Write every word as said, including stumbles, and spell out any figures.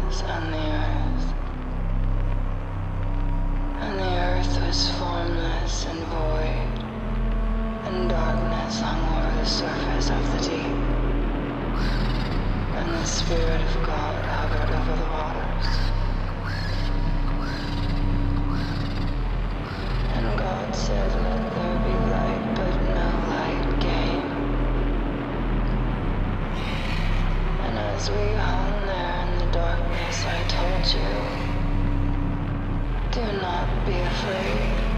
heavens and the earth. And the earth was formless and void, and darkness hung over the surface of the deep. And the Spirit of God hovered over the waters. And God said, "Let there be light," but no light came. And as we hung there in the darkness, I told you, do not be afraid.